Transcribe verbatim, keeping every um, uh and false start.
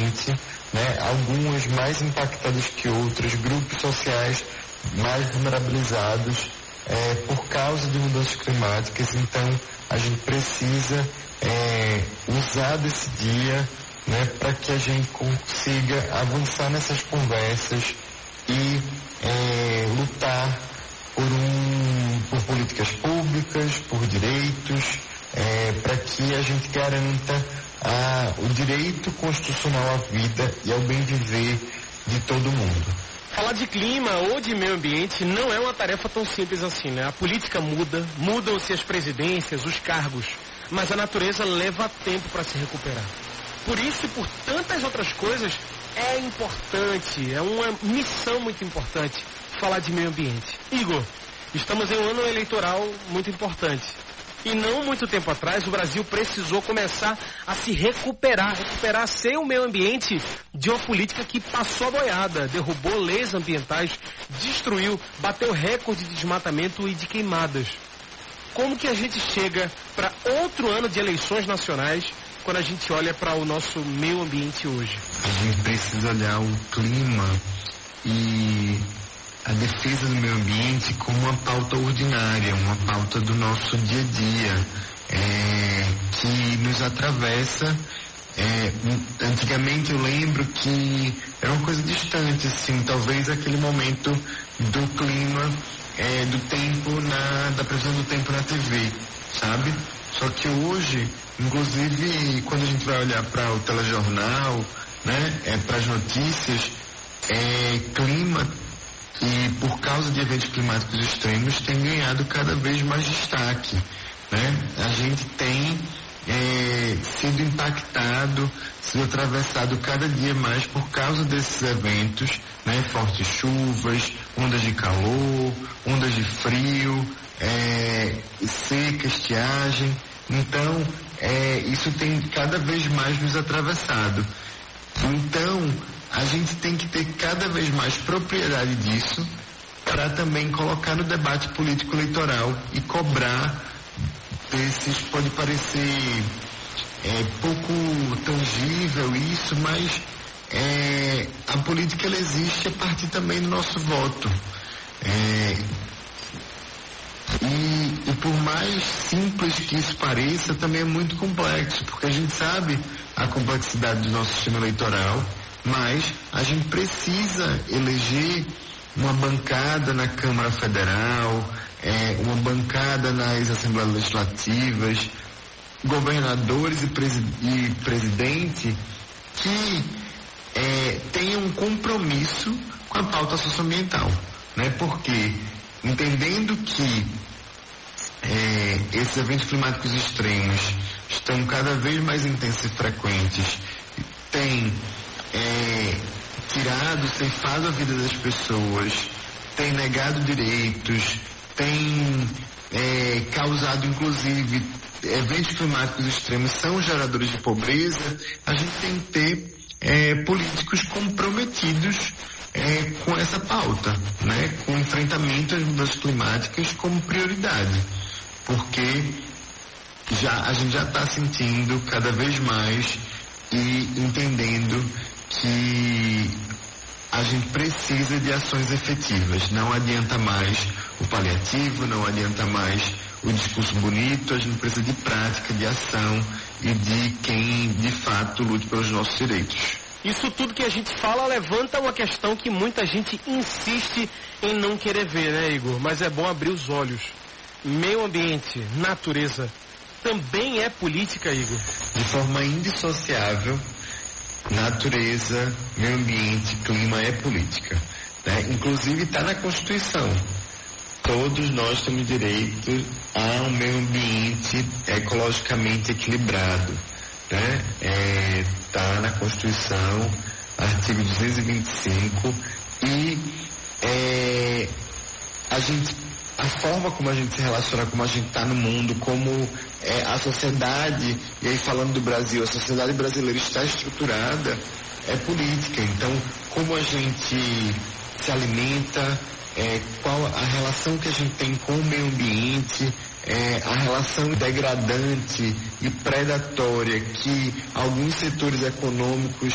ambiente, né? Algumas mais impactadas que outras, grupos sociais mais vulnerabilizados é, por causa de mudanças climáticas. Então, a gente precisa é, usar desse dia, né, para que a gente consiga avançar nessas conversas e é, lutar por, um, por políticas públicas, por direitos, é, para que a gente garanta a, o direito constitucional à vida e ao bem viver de todo mundo. Falar de clima ou de meio ambiente não é uma tarefa tão simples assim, né? A política muda, mudam-se as presidências, os cargos, mas a natureza leva tempo para se recuperar. Por isso e por tantas outras coisas, é importante, é uma missão muito importante falar de meio ambiente. Igor, estamos em um ano eleitoral muito importante. E não muito tempo atrás, o Brasil precisou começar a se recuperar, recuperar seu meio ambiente de uma política que passou a boiada, derrubou leis ambientais, destruiu, bateu recorde de desmatamento e de queimadas. Como que a gente chega para outro ano de eleições nacionais quando a gente olha para o nosso meio ambiente hoje? A gente precisa olhar o clima e a defesa do meio ambiente como uma pauta ordinária, uma pauta do nosso dia a dia, é, que nos atravessa. É, antigamente eu lembro que era uma coisa distante, assim, talvez aquele momento do clima, é, do tempo, na, da previsão do tempo na T V, sabe? Só que hoje, inclusive, quando a gente vai olhar para o telejornal, né, é, para as notícias, é, clima, e por causa de eventos climáticos extremos, tem ganhado cada vez mais destaque, né? A gente tem é, sido impactado, sido atravessado cada dia mais por causa desses eventos, né? Fortes chuvas, ondas de calor, ondas de frio, é, seca, estiagem. Então, é, isso tem cada vez mais nos atravessado. Então, a gente tem que ter cada vez mais propriedade disso para também colocar no debate político eleitoral e cobrar desses, pode parecer é, pouco tangível isso, mas é, a política ela existe a partir também do nosso voto. É, e, e por mais simples que isso pareça, também é muito complexo, porque a gente sabe a complexidade do nosso sistema eleitoral, mas a gente precisa eleger uma bancada na Câmara Federal, é, uma bancada nas Assembleias Legislativas, governadores e, presi e presidente que é, tenham um compromisso com a pauta socioambiental, né? Porque entendendo que é, esses eventos climáticos extremos estão cada vez mais intensos e frequentes, tem É, tirado, ceifado a vida das pessoas, tem negado direitos, tem é, causado, inclusive, eventos climáticos extremos são geradores de pobreza. A gente tem que ter é, políticos comprometidos é, com essa pauta, né? Com o enfrentamento às mudanças climáticas como prioridade, porque já, a gente já está sentindo cada vez mais e entendendo que a gente precisa de ações efetivas. Não adianta mais o paliativo, não adianta mais o discurso bonito, a gente precisa de prática, de ação e de quem de fato lute pelos nossos direitos. Isso tudo que a gente fala levanta uma questão que muita gente insiste em não querer ver, né, Igor? Mas é bom abrir os olhos. Meio ambiente, natureza, também é política, Igor? De forma indissociável, natureza, meio ambiente, clima é política, né? Inclusive está na Constituição. Todos nós temos direito a um meio ambiente ecologicamente equilibrado, né? Está na Constituição, artigo duzentos e vinte e cinco, e é, a gente, a forma como a gente se relaciona, como a gente está no mundo, como é, a sociedade, e aí falando do Brasil, a sociedade brasileira está estruturada, é política. Então, como a gente se alimenta, é, qual a relação que a gente tem com o meio ambiente, é, a relação degradante e predatória que alguns setores econômicos